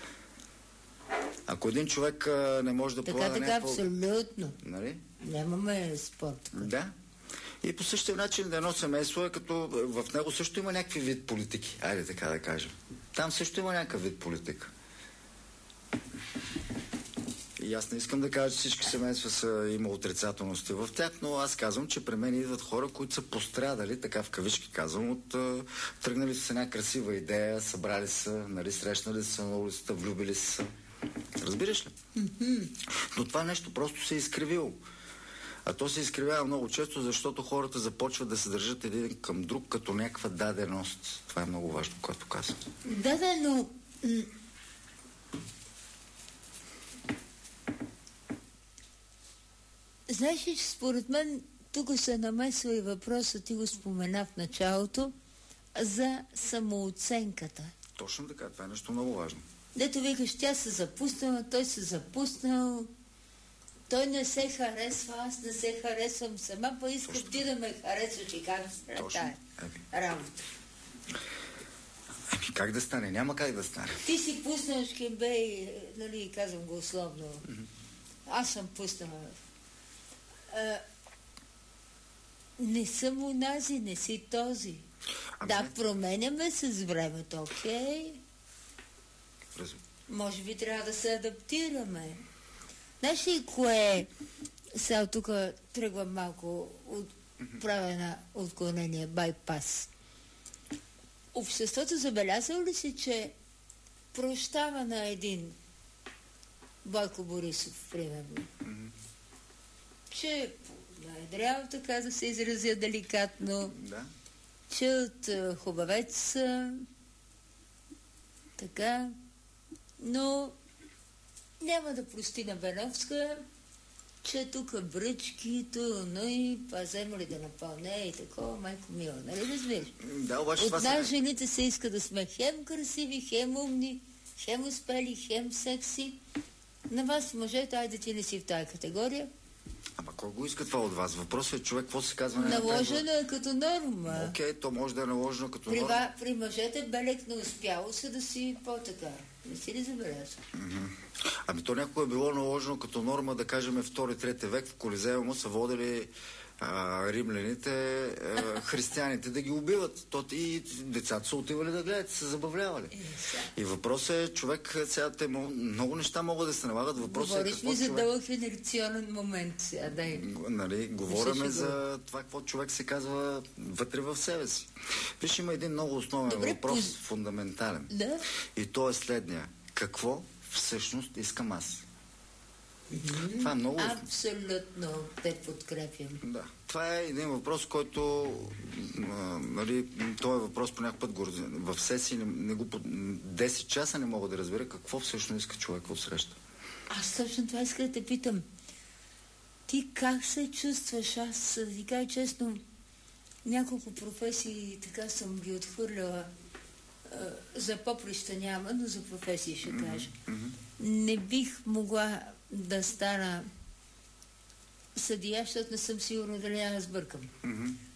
Ако един човек а, не може да така, полага така, някакво... абсолютно. Нали? Нямаме спорт. Да. И по същия начин да едно семейство е като... В него също има някакви вид политики. Айде така да кажем. Там също има някакъв вид политика. И аз не искам да кажа, че всички семейства са има отрицателности в тях, но аз казвам, че при мен идват хора, които са пострадали, така в кавички казвам, от а, тръгнали с една красива идея, събрали са, нали, срещнали са на улицата, влюбили са. Разбираш ли? Mm-hmm. Но това нещо просто се е изкривило. А то се изкривява много често, защото хората започват да се държат един към друг като някаква даденост. Това е много важно, което казвам. Да, да, но... Знаеш ли, че според мен тук се намесва и въпросът, ти го спомена в началото, за самооценката. Точно така, това е нещо много важно. Дето викаш, тя се запуснала, той се запуснал, той не се харесва, аз не се харесвам сама, па искам Точно. Ти да ме харесваш и как се тая работа. Ами как да стане? Няма как да стане. Ти си пуснал шкембей, нали, казвам го условно. Mm-hmm. Аз съм пуснала. А, не съм унази, не си този. Ами да, не. Променяме се с времето, окей? Okay? Може би трябва да се адаптираме. Знаеш ли кое? Сега тук тръгвам малко от правена отклонение, байпас. Обществото забелязало ли си, че прощава на един Бойко Борисов, примерно? Mm-hmm. Че наедрял, така да се изразя деликатно, да. Че от хубавец така, но няма да прости на Беновска, че тук бръчки, то, но и паземо ли да напълне и такова, майко мила, нали разбираш? Да, обаче от нас са... жените се иска да сме хем красиви, хем умни, хем успели, хем секси. На вас, мъжете, айде ти не си в тая категория. Ама кой го иска това от вас? Въпросът е човек, какво се казва? Наложено е като норма. Окей, okay, то може да е наложено като при, норма. При мъжете белек не успяло се да си по-така. Не си ли забелязва? Mm-hmm. Ами то някога е било наложено като норма, да кажем, втори трети век в Колизеума са водили а, римляните, а, християните да ги убиват. То и децата са отивали да гледат, се забавлявали. И въпросът е, човек, сега те много неща могат да се налагат. Въпросът Говориш е какво ми за човек... дълъг енерционен момент сега, дай. Нали, говориме за това, какво човек се казва вътре в себе си. Виж, има един много основен Добре, въпрос, пуз... фундаментален. Да? И то е следния. Какво всъщност искам аз? Mm-hmm. Това е много... Абсолютно те подкрепям. Да. Това е един въпрос, който а, нали, той е въпрос по някакъв път го, в сесии не, не го, десет часа не мога да разбера какво всъщност иска човек от среща. Аз точно това иска да те питам. Ти как се чувстваш? Аз да ти кажа честно, няколко професии така съм ги отхвърляла. За поприща няма, но за професии ще кажа. Mm-hmm. Не бих могла да стана съдия, защото не съм сигурна дали няма сбъркам. Mm-hmm.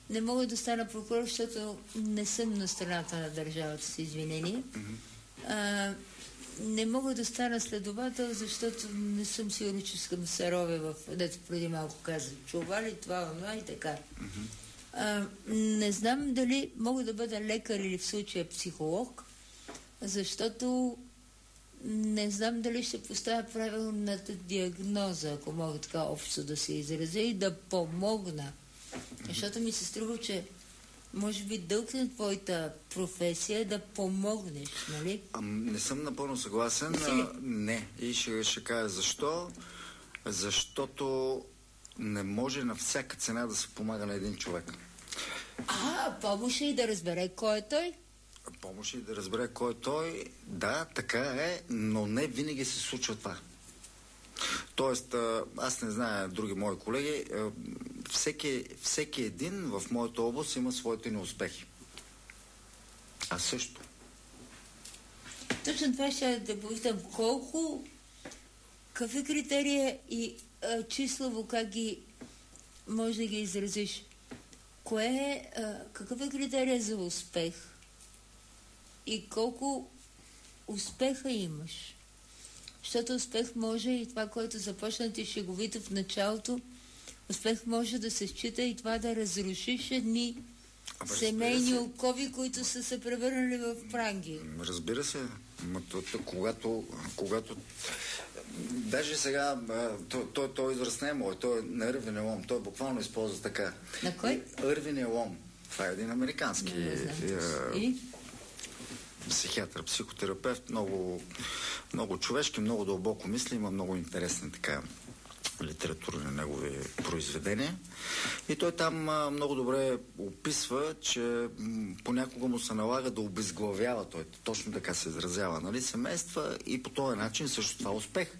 не мога да стана прокурор, защото не съм на страната на държавата, с извинение. Mm-hmm. А, не мога да стана следовател, защото не съм сигурна, че искам да се ровя в... Дето преди малко каза, чували това, това и така. Mm-hmm. А, не знам дали мога да бъда лекар или в случая психолог, защото не знам дали ще поставя правилната диагноза, ако мога така общо да се изразя, и да помогна. Защото ми се струва, че може би дълг на твоята професия е да помогнеш, нали? А, не съм напълно съгласен. А, не. И ще, ще кажа защо. Защото не може на всяка цена да се помага на един човек. А, помощ и да разбере кой е той? Помощ и да разбере кой е той. Да, така е, но не винаги се случва това. Тоест, аз не зная други мои колеги, всеки, всеки един в моята област има своите неуспехи. А също. Точно това ще да попитам. Колко, какви критерия и а, числово как ги може да ги изразиш? Кое е, а, какъв е критерия за успех? И колко успеха имаш? Защото успех може и това, което започна ти шеговито в началото, успех може да се счита и това да разрушиш едни Абе, семейни окови, които са се превърнали в пранги. Разбира се. Когато, когато даже сега той, той израз не е мой, той е на Ирвин Елом, той буквално използва така. На кой? Ирвин Елом. Това е един американски не, не знам, е, психиатър, психотерапевт, много, много човешки, много дълбоко мисли, има много интересни така литературни негови произведения. И той там а, много добре описва, че м, понякога му се налага да обезглавява, той точно така се изразява, нали, семейства, и по този начин също това е успех.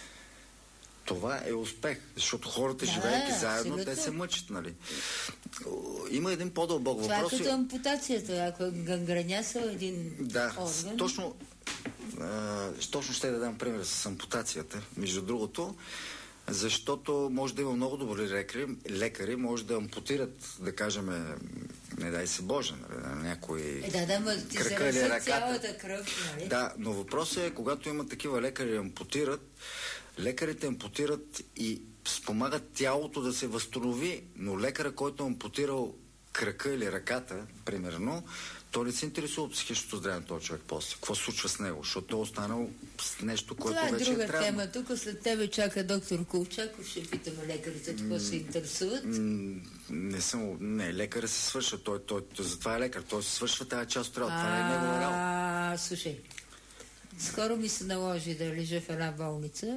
Това е успех, защото хората, да, живеейки заедно, абсолютно. Те се мъчат, нали. Има един по-дълбок това въпрос. Това е като ампутацията, ако гангренясал един да, орган. Точно, а, точно ще да дам пример с ампутацията, между другото, защото може да има много добри лекари, лекари може да ампутират, да кажем, не дай се Боже, нали, на някой е, да, да, ма, ти крака или ръката. Цялата кръв, нали? Да, но въпросът е, когато има такива лекари ампутират, лекарите ампутират и спомагат тялото да се възстанови, но лекара, който е ампутирал крака или ръката, примерно, той не се интересува от психичното здраве на този човек после. Какво случва с него? Защото той е останал с нещо, което това вече е друга трябва. тема. Тук след тебе чака доктор Колчаков. Ще питаме лекарите, какво се интересуват. Не съм... Не, лекаря се свършва. Той, той, той, затова е лекар. Той се свършва тази част от работа. Това не е негова работа. А, слушай. Скоро ми се наложи да лежа в една болница.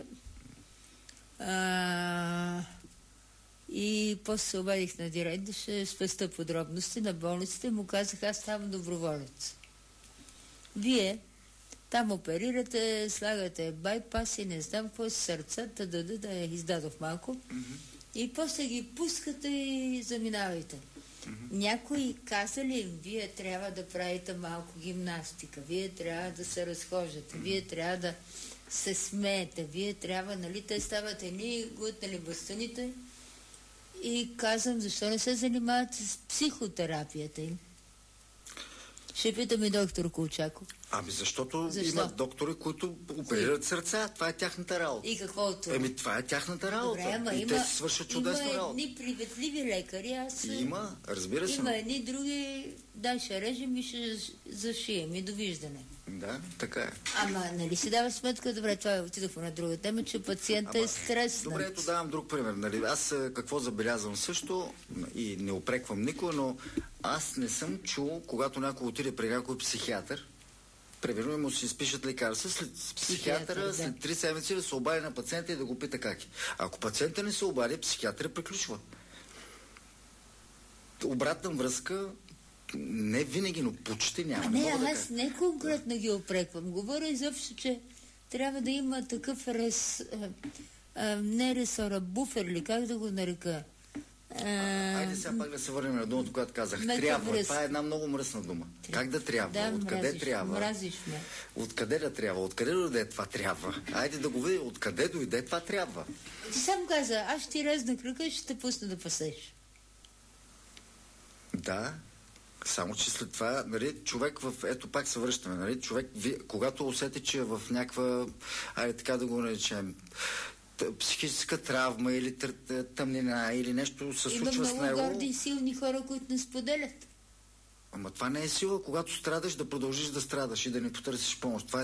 А... И после се обадих на директор, ще спеста подробности на болницата и му казах, аз ставам доброволец. Вие там оперирате, слагате байпаси, не знам какво, сърцата, да, да, да, я издадох малко. Mm-hmm. И после ги пускате и заминавайте. Mm-hmm. Някой каза ли, вие трябва да правите малко гимнастика, вие трябва да се разхождате, mm-hmm. вие трябва да се смеете, вие трябва, нали, те стават едни глътнали бастуните. И казвам, защо не се занимават с психотерапията им? Ще питам и доктор Колчаков. Ами защото защо? Имат доктори, които оперират сърца. Това е тяхната работа. И какво от това? Еми това е тяхната работа. Добре, ама и има, те си свършат чудесна има работа. Има едни приветливи лекари, аз... Има, разбира се. Има едни други, дай ще режем и ще зашием и довиждане. Да, така е. Ама нали си дава сметка, добре, това отидох на друга тема, че пациента е стреснат. Добре, ето давам друг пример. Нали, аз какво забелязвам също и не упреквам никой, но аз не съм чул, когато някой отиде при някой психиатър, примерно му си изпишат лекарства, след психиатъра, да. След три седмици да се обади на пациента и да го пита как е. Ако пациента не се обади, психиатъра приключва. Обратна връзка не винаги, но почти няма. А не, не, не аз да не конкретно да. ги опреквам. Говоря изобщо, че трябва да има такъв рес... А, а, не ресора, буфер ли, как да го нарека? А, айде сега пак да се върнем на думата, която казах. Трябва. Връз. Това е една много мръсна дума. Трябва. Как да трябва? Да, откъде мразиш, трябва? Мразиш ме. Откъде да трябва? Откъде дойде това трябва? Айде да го видим. Откъде дойде това трябва? Ти сам каза, аз ще ти резна кръка и ще те пусна да пасеш. Да, само че след това, нали, човек в... Ето пак се връщаме, нали, човек, ви, когато усети, че е в някаква, айде така да го наречем, психическа травма или тъмнина, или нещо се случва с него... Има много горди и силни хора, които не споделят. Ама това не е сила, когато страдаш, да продължиш да страдаш и да не потърсиш помощ. Това е